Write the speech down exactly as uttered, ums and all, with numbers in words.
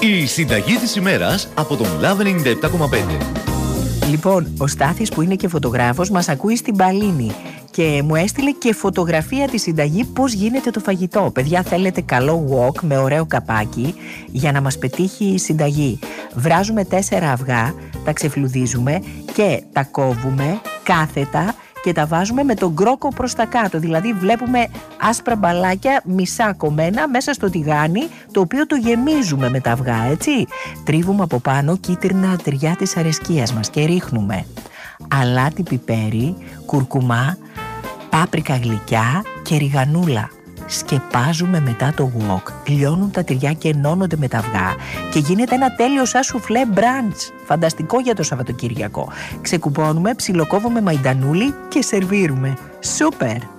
Η συνταγή της ημέρας από τον Love ενενήντα επτά κόμμα πέντε. Λοιπόν, ο Στάθης που είναι και φωτογράφος μας ακούει στην Παλίνη και μου έστειλε και φωτογραφία τη συνταγή πώς γίνεται το φαγητό. Παιδιά, θέλετε καλό wok με ωραίο καπάκι για να μας πετύχει η συνταγή. Βράζουμε τέσσερα αυγά, τα ξεφλουδίζουμε και τα κόβουμε κάθετα και τα βάζουμε με τον κρόκο προς τα κάτω. Δηλαδή βλέπουμε άσπρα μπαλάκια μισά κομμένα μέσα στο τηγάνι, το οποίο το γεμίζουμε με τα αυγά, έτσι. Τρίβουμε από πάνω κίτρινα τυριά της αρεσκίας μας και ρίχνουμε αλάτι πιπέρι, κουρκουμά, πάπρικα γλυκιά και ριγανούλα. Σκεπάζουμε μετά το wok, λιώνουν τα τυριά και ενώνονται με τα αυγά και γίνεται ένα τέλειο σαν σουφλέ μπραντς. Φανταστικό για το Σαββατοκύριακο. Ξεκουπώνουμε, ψιλοκόβουμε μαϊντανούλι και σερβίρουμε. Σούπερ!